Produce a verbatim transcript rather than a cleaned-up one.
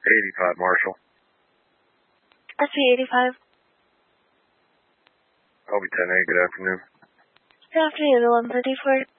eighty-five, Marshall. S P eighty-five. I'll be ten eight, good afternoon. Good afternoon, eleven thirty-four.